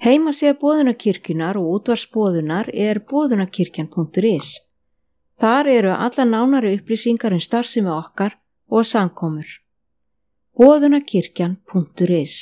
Heimasíða Boðunarkirkjunnar og útvarpsboðunar boðunarkirkjan.is. Þar eru alla nánari upplýsingar starfsemi okkar og samkomur. Boðunarkirkjan.is.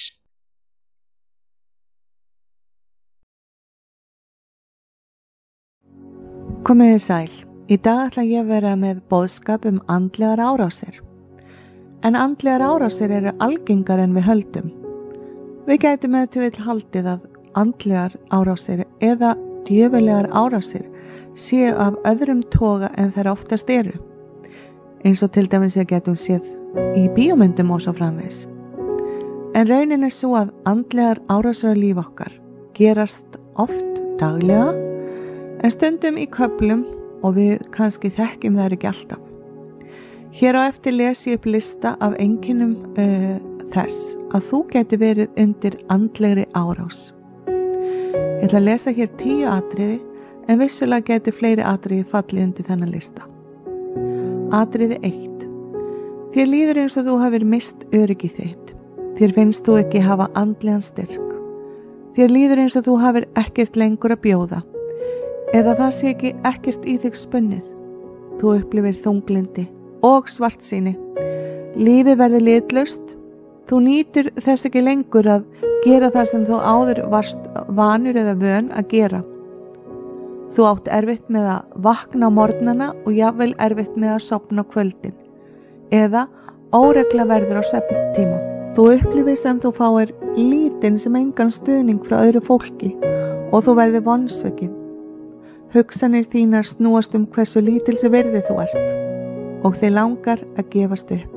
Komiði sæl. Í dag ætla ég að vera með boðskap andlegar árásir. En andlegar árásir eru algengar en við höldum. Við gætum auðvitað haldið að andlegar árásir eða djöfulegar árásir séu af öðrum toga en þær oftast eru. Eins og til dæmis við getum séð í bíómyndum og svo framvegis. En raunin svo að andlegar árásir á líf okkar gerast oft daglega, en stundum í köflum og við kannski þekkjum þær ekki alltaf. Hér á eftir les ég upp lista af einkennum þess að þú geti verið undir andlegri árás. Ég ætla að lesa hér 10 atriði, en vissulega geti fleiri atriði fallið undir þennan lista. Atriði 1. Þér líður eins og þú hafir mist öryggi þitt. Þér finnst þú ekki hafa andlegan styrk. Þér líður eins og þú hafir ekkert lengur að bjóða, eða það sé ekkert í þig spunnið. Þú upplifir þunglindi og svartsýni. Lífið verður litlaust. Þú nýtur þess ekki lengur að gera það sem þú áður varst vanur eða vön að gera. Þú átt erfitt með að vakna á morgnana og jafnvel erfitt með að sofna á kvöldin, eða óregla verður á svefntíma. Þú upplifir sem þú fáir lítinn sem engan stuðning frá öðru fólki og þú verður vonsvikinn. Hugsanir þínar snúast hversu lítils virði þú ert og þig langar að gefast upp.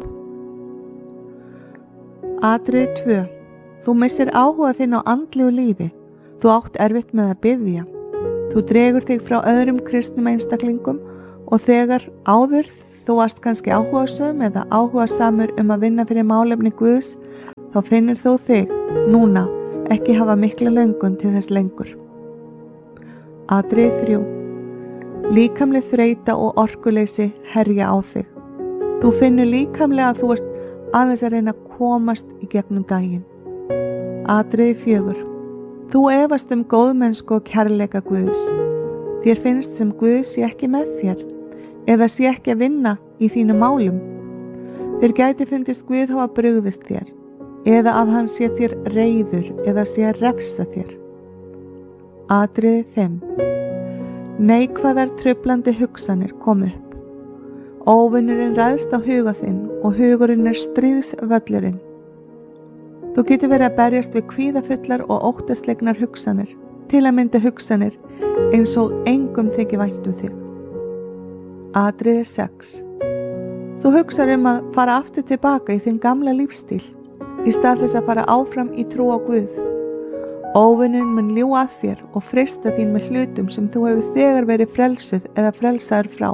Atriði 2. Þú missir áhuga þinn á andlegu lífi. Þú átt erfitt með að biðja. Þú dregur þig frá öðrum kristnum einstaklingum og þegar áður þú varst kannski áhugasöm eða áhugasamur að vinna fyrir málefni Guðs, þá finnur þú þig núna ekki hafa mikla löngun til þess lengur. Atriði 3. Líkamleg þreyta og orkuleysi herja á þig. Þú finnur líkamlega að þú ert aðeins að reyna að komast í gegnum daginn. Atriði 4. Þú efast góðmennsku og kærleika Guðs. Þér finnst sem Guð sé ekki með þér eða sé ekki að vinna í þínum málum. Þér gæti fundist Guð hafa brugðist þér eða að hann sé þér reiður eða sé að refsa þér. Atriði 5. Neikvæðar truflandi hugsanir kom upp. Óvinurinn ræðst á huga þinn og hugurinn stríðsvöllurinn. Þú getur verið að berjast við kvíðafullar og óttaslegnar hugsanir, til að mynda hugsanir eins og engum þykir vænt þig. Atriði 6. Þú hugsar að fara aftur tilbaka í þinn gamla lífstíl, í stað þess að fara áfram í trú á Guð. Óvinurinn mun ljúga að þér og freista þín með hlutum sem þú hefur þegar verið frelsuð eða frelsaður frá.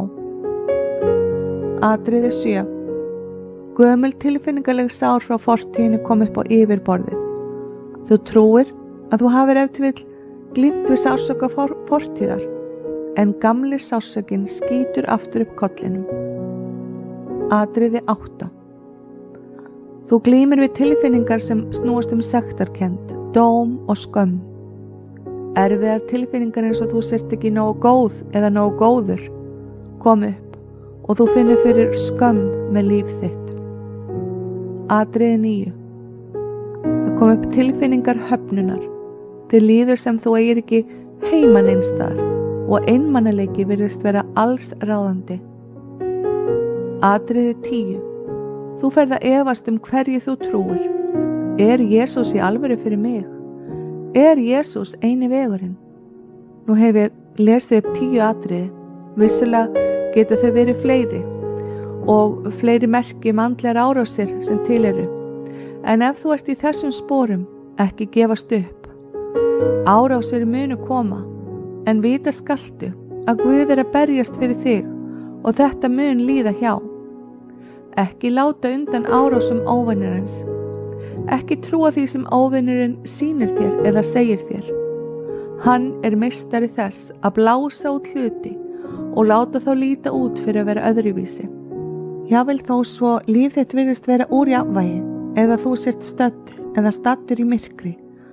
Atriði 7. Gömul tilfinningaleg sár frá fortíðinu kom upp á yfirborðið. Þú trúir að þú hafir ef til vill glímt við sársauka fortíðar, en gamli sársaukin skýtur aftur upp kollinum. Atriði 8. Þú glímir við tilfinningar sem snúast sektarkennd, dóm og skömm. Erfiðar tilfinningar eins og þú sért ekki nógu góð eða nógu góður kom upp og þú finnur fyrir skömm með líf þitt. Atriði 9. Það kom upp tilfinningar höfnunar. Þér líður sem þú eigir ekki heima neins staðar og einmanaleiki virðist vera alls ráðandi. Atriði 10. Þú ferð að efast hverju þú trúir. Jesús í alvöru fyrir mig? Jesús eini vegurinn? Nú hef ég lesið upp 10 atriði. Vissulega geta þau verið fleiri og fleiri merki andlegar árásir sem til eru. En ef þú ert í þessum sporum, ekki gefast upp. Árásir munu koma, en vita skaltu að Guð að berjast fyrir þig og þetta mun líða hjá. Ekki láta undan árásum óvinarins. Ekki trúa því sem óvinurinn sýnir þér eða segir þér. Hann meistari þess að blása út hluti og láta þá líta út fyrir að vera öðruvísi. Jafnvel þó svo líf þitt virðist vera úr jafnvægi eða þú sért stödd eða stattur í myrkri,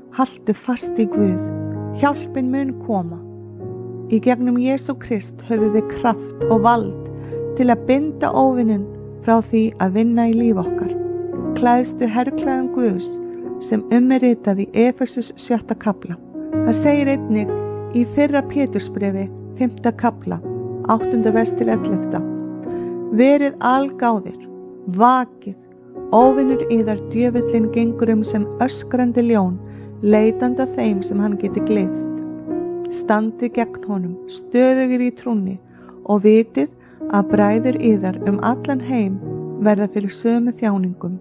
haltu fast í Guð, hjálpin mun koma. Í gegnum Jesú Krist höfum við kraft og vald til að binda óvininn frá því að vinna í líf okkar. Klæðstu herklæðum Guðs sem ritað í Efesus 7. kapla. Það segir einnig í 1. Pétursbrefi 5. kapla, 8. vers til 11. Verið algáðir, vakið, óvinur yðar djöfullinn gengur sem öskrandi ljón, leitandi að þeim sem hann geti gleypt. Standið gegn honum, stöðugir í trúnni og vitið að bræður yðar allan heim verða fyrir sömu þjáningum.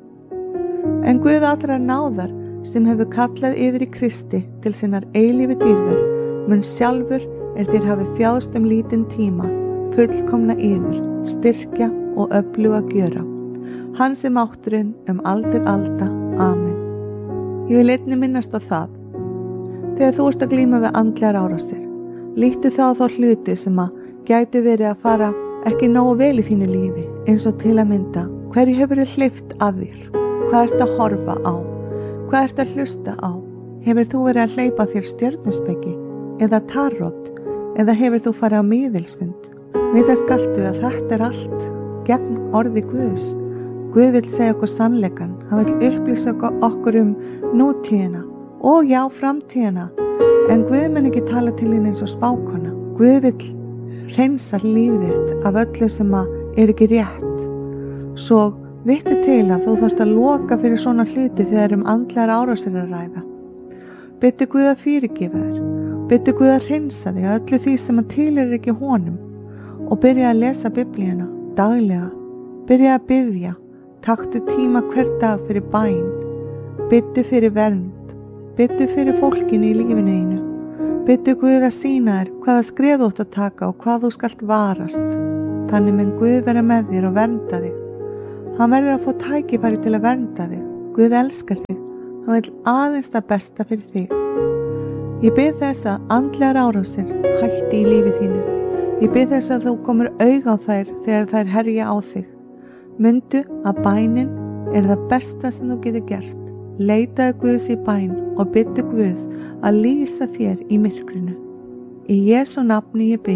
En Guð allrar náðar sem hefur kallað yður í Kristi til sinnar eilífu dýrðar mun sjálfur þér hafið þjáðst lítinn tíma fullkomna yður, styrkja og öfluga gjöra. Hann sem mátturinn aldir alda. Amen. Ég vil einnig minnast á það. Þegar þú ert að glíma við andlegar árásir, líttu þá á þá hluti sem gætu verið að fara ekki nógu vel í þínu lífi, eins og til að mynda hverju hefurðu hleypt að þér, hvað ert að horfa á, hvað ert að hlusta á, hefur þú verið að hleypa þér stjörnuspeki eða tarot, eða hefur þú farið á miðilsfund. Vita skaltu að þetta allt gegn orði Guðs. Guð vill segja okkur sannleikann, hann vill upplýsa okkur nútíðina og já, framtíðina, en Guð mun ekki tala til þín eins og spákona. Guð vill hreinsa lífið þitt af öllu sem ekki rétt. Svo vittu til að þú þarft að loka fyrir svona hluti þegar andlegar árásir að ræða. Biðdu Guð að fyrirgefa þér, biðdu Guð að hreinsa þig af öllu því sem tilheyrir ekki honum og byrja að lesa Biblíuna daglega, byrja að biðja, taktu tíma hver dag fyrir bæn, biðdu fyrir vernd, biðdu fyrir fólkinu í lífinu þínu, biðdu Guð að sýna þér hvaða skref þú átt að taka og hvað þú skalt varast. Þannig mun Guð vera með þér og vernda þig. Hann verður að fá tækifæri til að vernda þig. Guð elskar þig. Hann vill aðeins það besta fyrir þig. Ég bið þess að andlegar árásir hætti í lífi þínu. Ég bið þess að þú komur auga á þær þegar þær herja á þig. Mundu að bænin það besta sem þú getur gert. Leitaðu Guðs í bæn og biðdu Guð að lýsa þér í myrkrinu. Í Jesú nafni ég bið.